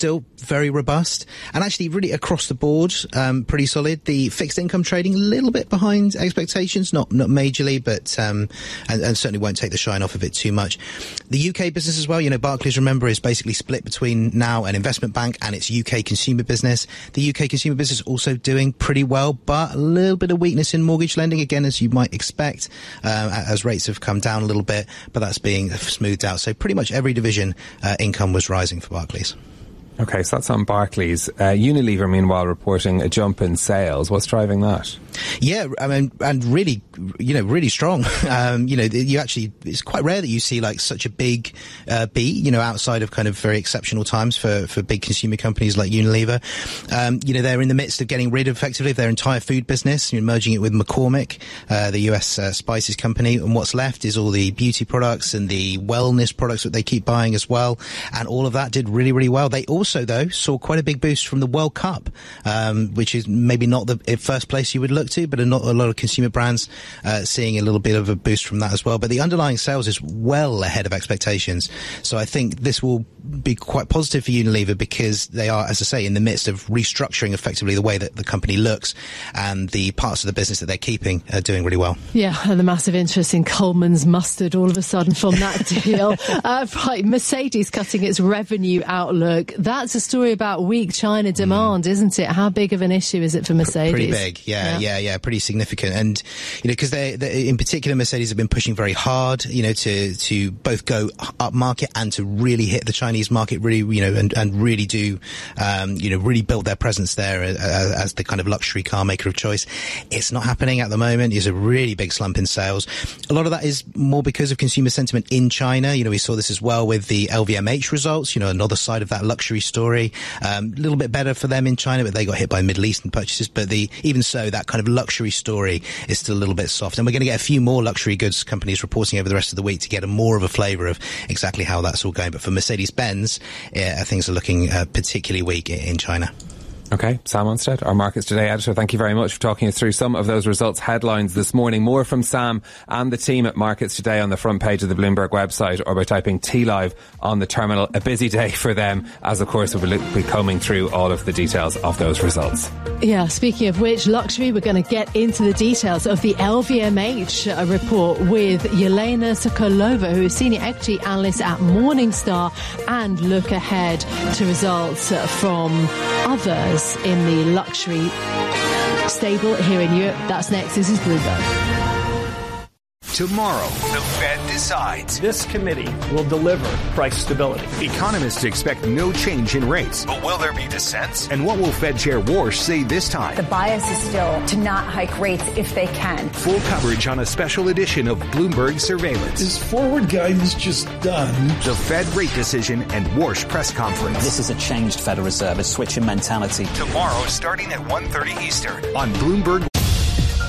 still very robust, and actually really across the board, pretty solid. The fixed income trading a little bit behind expectations, not majorly, but and certainly won't take the shine off of it too much. The UK business as well, Barclays, remember, is basically split between now an investment bank and its UK consumer business. The UK consumer business also doing pretty well, but a little bit of weakness in mortgage lending, again, as you might expect, as rates have come down a little bit, but that's being smoothed out. So pretty much every division income was rising for Barclays. Okay, so that's on Barclays. Unilever, meanwhile, reporting a jump in sales. What's driving that? Yeah, I mean, and really, really strong. You actually, it's quite rare that you see like such a big beat, outside of kind of very exceptional times for big consumer companies like Unilever. They're in the midst of getting rid of effectively their entire food business, merging it with McCormick, the US spices company. And what's left is all the beauty products and the wellness products that they keep buying as well. And all of that did really, really well. They also, though, saw quite a big boost from the World Cup, which is maybe not the first place you would look to, but a lot of consumer brands seeing a little bit of a boost from that as well. But the underlying sales is well ahead of expectations. So I think this will be quite positive for Unilever, because they are, as I say, in the midst of restructuring effectively the way that the company looks, and the parts of the business that they're keeping are doing really well. Yeah, and the massive interest in Coleman's mustard all of a sudden from that deal. Right, Mercedes cutting its revenue outlook. That's a story about weak China demand, isn't it? How big of an issue is it for Mercedes? Pretty big, yeah, pretty significant. And, because they in particular, Mercedes have been pushing very hard, to both go up market and to really hit the Chinese market, really, and really do, really build their presence there as the kind of luxury car maker of choice. It's not happening at the moment. There's a really big slump in sales. A lot of that is more because of consumer sentiment in China. We saw this as well with the LVMH results, another side of that luxury story. A little bit better for them in China, but they got hit by Middle Eastern purchases. But even so, that kind of luxury story is still a little bit soft. And we're going to get a few more luxury goods companies reporting over the rest of the week to get more of a flavour of exactly how that's all going. But for Mercedes-Benz, things are looking particularly weak in China. Okay, Sam Onstead, our Markets Today editor, thank you very much for talking us through some of those results headlines this morning. More from Sam and the team at Markets Today on the front page of the Bloomberg website, or by typing TLive on the terminal. A busy day for them, as of course we'll be combing through all of the details of those results. Yeah, speaking of which, luxury, we're going to get into the details of the LVMH report with Yelena Sokolova, who is Senior Equity Analyst at Morningstar, and look ahead to results from others in the luxury stable here in Europe. That's next. This is Bloomberg. Tomorrow, the Fed decides. This committee will deliver price stability. Economists expect no change in rates. But will there be dissent? And what will Fed Chair Warsh say this time? The bias is still to not hike rates if they can. Full coverage on a special edition of Bloomberg Surveillance. Is forward guidance just done? The Fed rate decision and Warsh press conference. This is a changed Federal Reserve, a switch in mentality. Tomorrow, starting at 1:30 Eastern on Bloomberg